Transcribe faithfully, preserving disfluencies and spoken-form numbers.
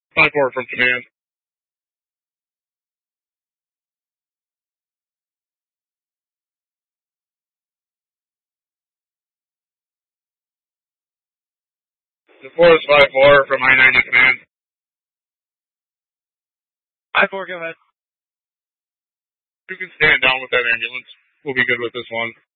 five four from command. DeForest five four from I ninety command. five four, go ahead. You can stand down with that ambulance. We'll be good with this one.